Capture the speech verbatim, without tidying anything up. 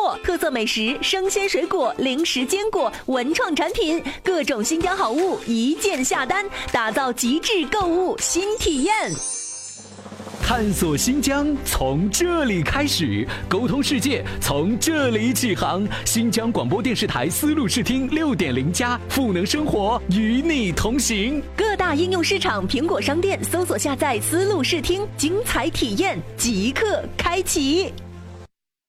货，特色美食、生鲜水果、零食、坚果、文创产品，各种新疆好物一键下单，打造极致购物新体验。 探索新疆从这里开始，沟通世界从这里起航。新疆广播电视台丝路视听 六点零 加赋能生活，与你同行。 各大应用市场苹果商店搜索下载丝路视听，精彩体验即刻开启。